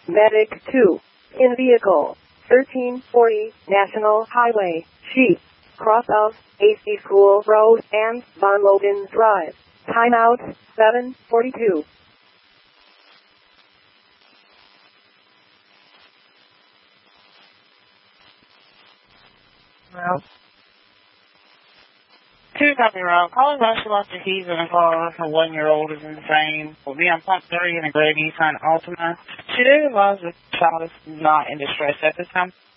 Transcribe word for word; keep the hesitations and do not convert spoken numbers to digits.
Medic two. In vehicle. thirteen forty National Highway. Sheep. Cross of A C School Road and Von Logan Drive. Timeout seven forty-two. Well, two copy route. Calling back to lost the keys in a car. Her one-year-old is insane. Will be on pump three in a gray Nissan Altima. She did advise the child is not in distress at this time.